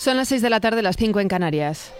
Son las 6 de la tarde, las 5 en Canarias.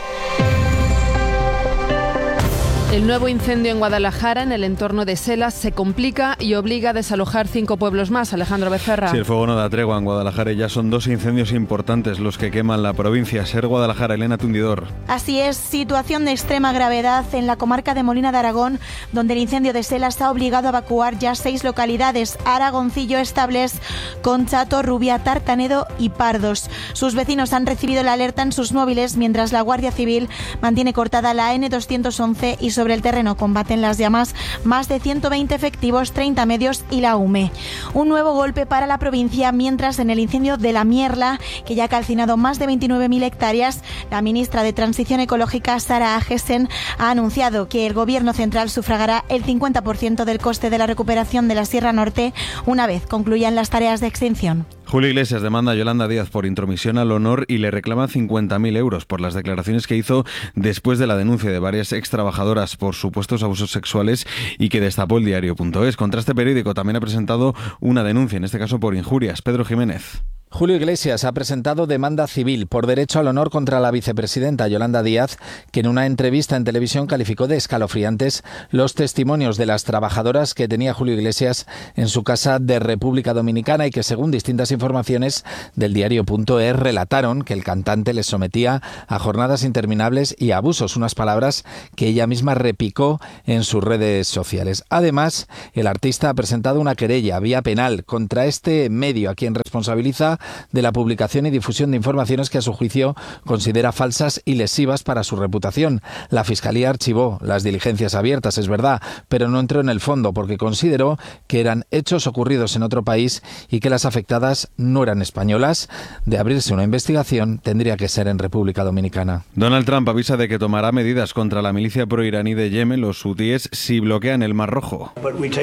El nuevo incendio en Guadalajara, en el entorno de Selas, se complica y obliga a desalojar 5 pueblos más. Alejandro Becerra. Sí, el fuego no da tregua en Guadalajara y ya son 2 incendios importantes los que queman la provincia. Ser Guadalajara, Elena Tundidor. Así es, situación de extrema gravedad en la comarca de Molina de Aragón, donde el incendio de Selas ha obligado a evacuar ya 6 localidades: Aragoncillo, Estables, Conchato, Rubia, Tartanedo y Pardos. Sus vecinos han recibido la alerta en sus móviles, mientras la Guardia Civil mantiene cortada la N211 y sobre el terreno combaten las llamas más de 120 efectivos, 30 medios y la UME. Un nuevo golpe para la provincia, mientras en el incendio de la Mierla, que ya ha calcinado más de 29.000 hectáreas, la ministra de Transición Ecológica, Sara Agesen, ha anunciado que el Gobierno central sufragará el 50% del coste de la recuperación de la Sierra Norte una vez concluyan las tareas de extinción. Julio Iglesias demanda a Yolanda Díaz por intromisión al honor y le reclama 50.000 euros por las declaraciones que hizo después de la denuncia de varias extrabajadoras por supuestos abusos sexuales y que destapó el diario.es. Contra este periódico también ha presentado una denuncia, en este caso por injurias. Pedro Jiménez. Julio Iglesias ha presentado demanda civil por derecho al honor contra la vicepresidenta Yolanda Díaz, que en una entrevista en televisión calificó de escalofriantes los testimonios de las trabajadoras que tenía Julio Iglesias en su casa de República Dominicana y que, según distintas informaciones del diario.es, relataron que el cantante les sometía a jornadas interminables y abusos, unas palabras que ella misma repicó en sus redes sociales. Además, el artista ha presentado una querella vía penal contra este medio, a quien responsabiliza de la publicación y difusión de informaciones que a su juicio considera falsas y lesivas para su reputación. La Fiscalía archivó las diligencias abiertas, es verdad, pero no entró en el fondo porque consideró que eran hechos ocurridos en otro país y que las afectadas no eran españolas. De abrirse una investigación, tendría que ser en República Dominicana. Donald Trump avisa de que tomará medidas contra la milicia proiraní de Yemen, los hutíes, si bloquean el Mar Rojo.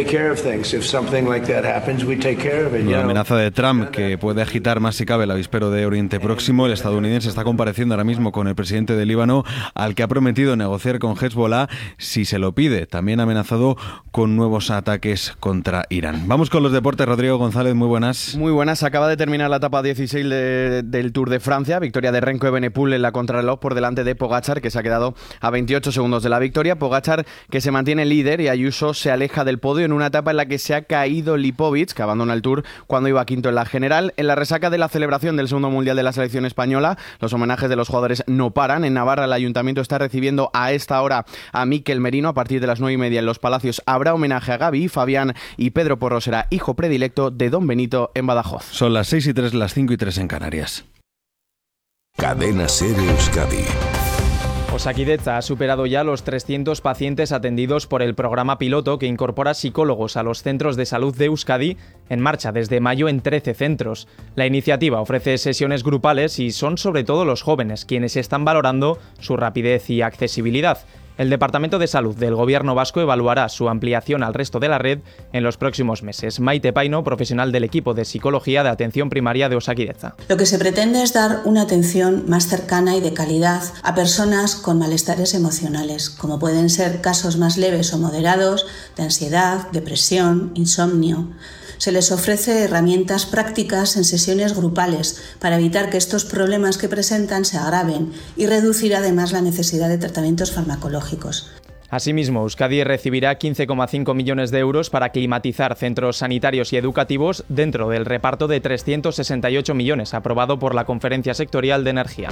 La amenaza de Trump, que puede agitar más si cabe el avispero de Oriente Próximo. El estadounidense está compareciendo ahora mismo con el presidente de Líbano, al que ha prometido negociar con Hezbollah si se lo pide. También ha amenazado con nuevos ataques contra Irán. Vamos con los deportes. Rodrigo González, muy buenas. Muy buenas. Acaba de terminar la etapa 16 del Tour de Francia. Victoria de Renko Evenepoel en la contrarreloj por delante de Pogačar, que se ha quedado a 28 segundos de la victoria. Pogačar, que se mantiene líder, y Ayuso se aleja del podio en una etapa en la que se ha caído Lipovic, que abandona el Tour cuando iba quinto en la general. En la resaca de la celebración del segundo mundial de la selección española, los homenajes de los jugadores no paran. En Navarra, el ayuntamiento está recibiendo a esta hora a Mikel Merino. A partir de las 9:30 en Los Palacios habrá homenaje a Gaby y Fabián, y Pedro Porro será hijo predilecto de Don Benito en Badajoz. Son las 6:03, las 5:03 en Canarias. Cadena SER Euskadi. Osakidetza ha superado ya los 300 pacientes atendidos por el programa piloto que incorpora psicólogos a los centros de salud de Euskadi, en marcha desde mayo en 13 centros. La iniciativa ofrece sesiones grupales y son sobre todo los jóvenes quienes están valorando su rapidez y accesibilidad. El Departamento de Salud del Gobierno vasco evaluará su ampliación al resto de la red en los próximos meses. Maite Paino, profesional del equipo de psicología de atención primaria de Osakidetza. Lo que se pretende es dar una atención más cercana y de calidad a personas con malestares emocionales, como pueden ser casos más leves o moderados de ansiedad, depresión, insomnio. Se les ofrece herramientas prácticas en sesiones grupales para evitar que estos problemas que presentan se agraven y reducir además la necesidad de tratamientos farmacológicos. Asimismo, Euskadi recibirá 15,5 millones de euros para climatizar centros sanitarios y educativos dentro del reparto de 368 millones aprobado por la Conferencia Sectorial de Energía.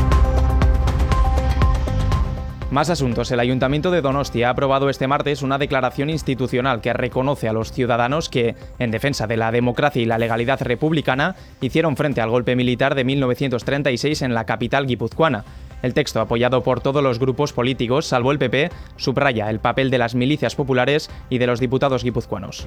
Más asuntos. El Ayuntamiento de Donostia ha aprobado este martes una declaración institucional que reconoce a los ciudadanos que, en defensa de la democracia y la legalidad republicana, hicieron frente al golpe militar de 1936 en la capital guipuzcoana. El texto, apoyado por todos los grupos políticos, salvo el PP, subraya el papel de las milicias populares y de los diputados guipuzcoanos.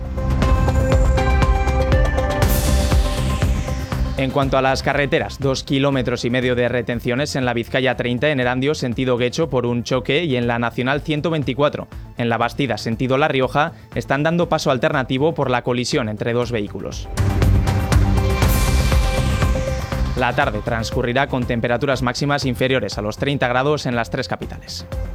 En cuanto a las carreteras, 2,5 kilómetros de retenciones en la Vizcaya 30 en Erandio, sentido Guecho, por un choque, y en la Nacional 124, en la Bastida, sentido La Rioja, están dando paso alternativo por la colisión entre dos vehículos. La tarde transcurrirá con temperaturas máximas inferiores a los 30 grados en las tres capitales.